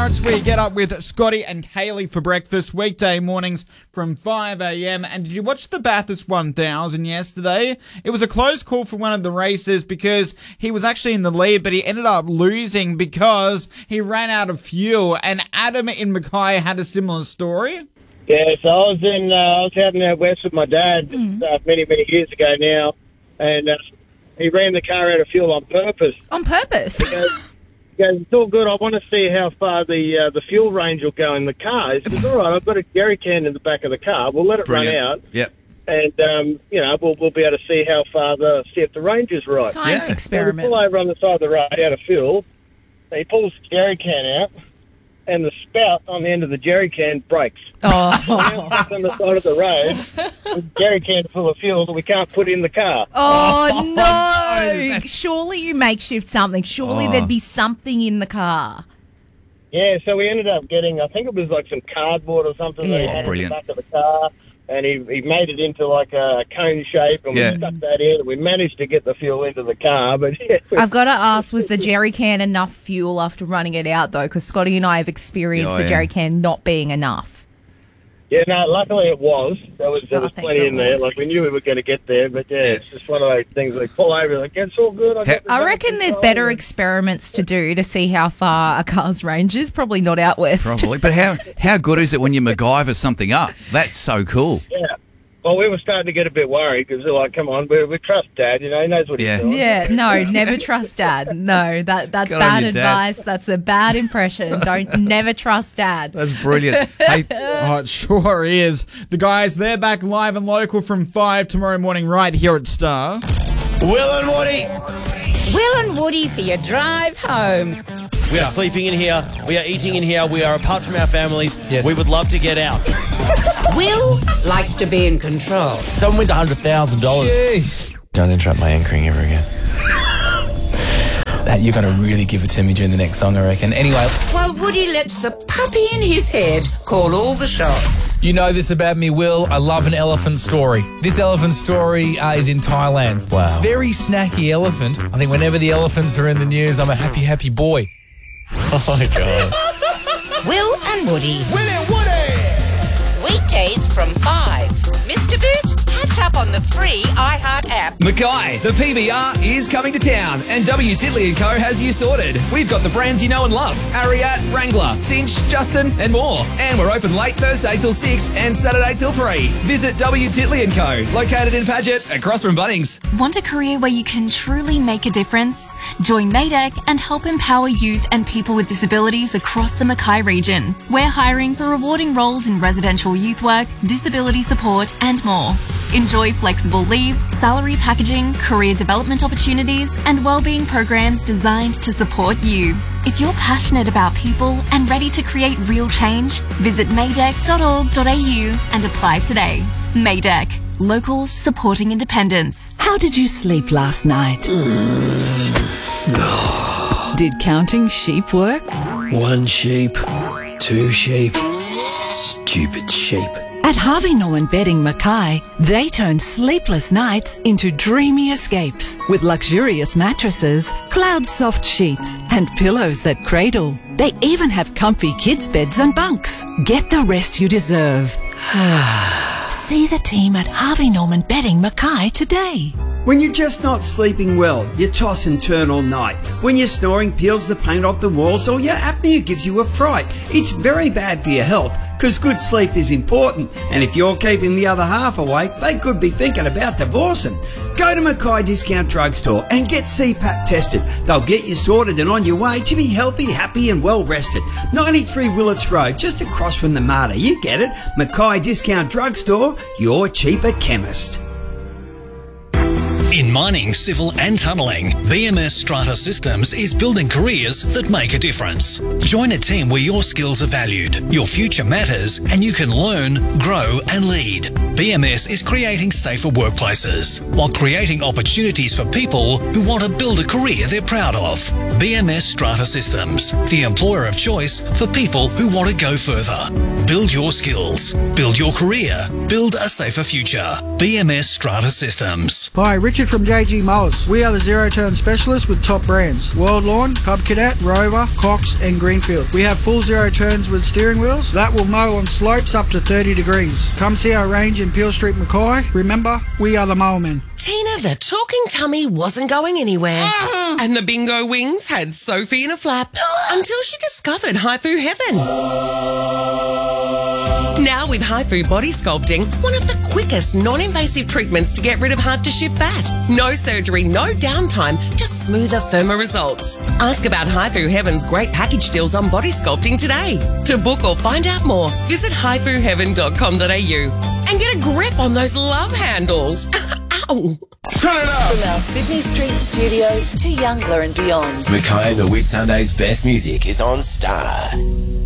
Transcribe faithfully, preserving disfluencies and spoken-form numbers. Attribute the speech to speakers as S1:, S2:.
S1: It's where you get up with Scotty and Kaylee for breakfast weekday mornings from five a.m. And did you watch the Bathurst one thousand yesterday? It was a close call for one of the races because he was actually in the lead, but he ended up losing because he ran out of fuel. And Adam in Mackay had a similar story.
S2: Yeah, so I was in, uh, I was out in out west with my dad mm. uh, many, many years ago now, and uh, he ran the car out of fuel on purpose.
S3: On purpose?
S2: He goes, he goes, it's all good. I want to see how far the uh, the fuel range will go in the car. He says, all right, I've got a jerry can in the back of the car. We'll let it
S4: Brilliant.
S2: run out.
S4: Yep.
S2: And, um, you know, we'll, we'll be able to see how far the, see if the range is right.
S3: Science
S4: Yeah.
S3: experiment.
S2: So we pull over on the side of the road out of fuel. He pulls the jerry can out, and the spout on the end of the jerry can breaks.
S3: Oh.
S2: We're on the side of the road with a jerry can full of fuel that we can't put in the car.
S3: Oh,
S4: Oh,
S3: no.
S4: no, that's-
S3: Surely you makeshift something. Surely
S4: Oh.
S3: there'd be something in the car.
S2: Yeah, so we ended up getting, I think it was like some cardboard or something that he
S3: Yeah.
S2: had
S4: Brilliant.
S2: in the back of the car, and he, he made it into like a cone shape, and
S4: Yeah.
S2: we stuck that in, and we managed to get the fuel into the car, but yeah.
S3: I've got to ask, was the jerry can enough fuel after running it out, though? Because Scotty and I have experienced
S4: Oh,
S3: the
S4: yeah.
S3: jerry can not being enough.
S2: Yeah, no, luckily it was. There was, there
S3: Oh,
S2: was
S3: thank
S2: plenty
S3: the
S2: in there.
S3: Lord.
S2: Like, we knew we were going to get there, but yeah, it's just one of those things like pull over, like, it's all good. I, got the
S3: I
S2: back
S3: reckon there's
S2: control.
S3: better experiments to do to see how far a car's range is. Probably not out west.
S4: Probably. But how, how good is it when you MacGyver something up? That's so cool.
S2: Yeah. Well, we were starting to get a bit worried because we're like, come on, we, we trust Dad, you know, he knows what
S4: Yeah.
S2: he's doing.
S3: Yeah, no, never trust Dad. No, that that's
S4: Good on
S3: bad
S4: you, Dad.
S3: advice. That's a bad impression. Don't never trust Dad.
S4: That's brilliant. Hey,
S1: Oh, it sure is. The guys, they're back live and local from five tomorrow morning right here at Star.
S5: Will and Woody.
S6: Will and Woody for your drive home.
S5: We are sleeping in here. We are eating in here. We are apart from our families.
S7: Yes.
S5: We would love to get out.
S6: Will likes to be in control.
S5: Someone wins one hundred thousand dollars.
S7: Jeez. Don't interrupt my anchoring ever again. That you're going to really give it to me during the next song, I reckon. Anyway,
S6: While Woody lets the puppy in his head call all the shots.
S7: you know this about me, Will. I love an elephant story. This elephant story uh, is in Thailand.
S5: Wow.
S7: Very snacky elephant. I think whenever the elephants are in the news, I'm a happy, happy boy.
S5: Oh my God.
S6: Will and Woody.
S5: Will and Woody.
S6: Weekdays from five. Mister Boot, catch up on the free iHeart app.
S8: Mackay, the P B R is coming to town, and W. Titley and Co. has you sorted. We've got the brands you know and love: Ariat, Wrangler, Cinch, Justin, and more. And we're open late Thursday till six and Saturday till three. Visit W. Titley and Co., located in Paget, across from Bunnings.
S9: Want a career where you can truly make a difference? Join Maydeck and help empower youth and people with disabilities across the Mackay region. We're hiring for rewarding roles in residential youth work, disability support, and more. Enjoy flexible leave, salary packaging, career development opportunities, and wellbeing programs designed to support you. If you're passionate about people and ready to create real change, visit maydeck dot org dot a u and apply today. Maydeck, locals supporting independence.
S10: How did you sleep last night? Did counting sheep work?
S5: One sheep. Two sheep. Stupid sheep.
S10: At Harvey Norman Bedding Mackay, they turn sleepless nights into dreamy escapes with luxurious mattresses, cloud-soft sheets, and pillows that cradle. They even have comfy kids' beds and bunks. Get the rest you deserve. See the team at Harvey Norman Bedding Mackay today.
S11: When you're just not sleeping well, you toss and turn all night. When your snoring peels the paint off the walls, or your apnea gives you a fright. It's very bad for your health, because good sleep is important. And if you're keeping the other half awake, they could be thinking about divorcing. Go to Mackay Discount Drugstore and get C PAP tested. They'll get you sorted and on your way to be healthy, happy and well rested. ninety-three Willits Road, just across from the Marta. You get it. Mackay Discount Drugstore, your cheaper chemist.
S12: In mining, civil and tunnelling, B M S Strata Systems is building careers that make a difference. Join a team where your skills are valued, your future matters, and you can learn, grow and lead. B M S is creating safer workplaces while creating opportunities for people who want to build a career they're proud of. B M S Strata Systems, the employer of choice for people who want to go further. Build your skills, build your career, build a safer future. B M S Strata Systems.
S13: Hi, Richard Richard from J G Mowers. We are the zero-turn specialists with top brands. World Lawn, Cub Cadet, Rover, Cox and Greenfield. We have full zero turns with steering wheels that will mow on slopes up to thirty degrees. Come see our range in Peel Street, Mackay. Remember, we are the Mowermen.
S14: Tina, the talking tummy wasn't going anywhere. And the bingo wings had Sophie in a flap until she discovered HIFU Heaven. Now with HIFU Body Sculpting, one of the quickest non-invasive treatments to get rid of hard-to-shift fat. No surgery, no downtime, just smoother, firmer results. Ask about HIFU Heaven's great package deals on body sculpting today. To book or find out more, visit hifu heaven dot com dot a u and get a grip on those love handles. Ow!
S15: Turn it up! From our Sydney Street studios to Youngler and beyond.
S16: Mackay and the Whitsundays' best music is on Star.